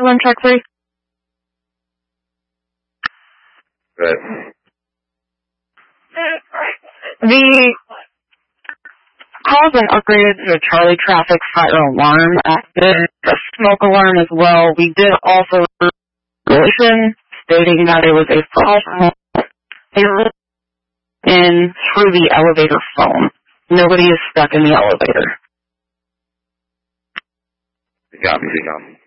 on track 3. Good. The call's been upgraded to a Charlie traffic fire alarm, active a smoke alarm as well. We did also listen, stating that it was a problem in through the elevator phone. Nobody is stuck in the elevator. Copy.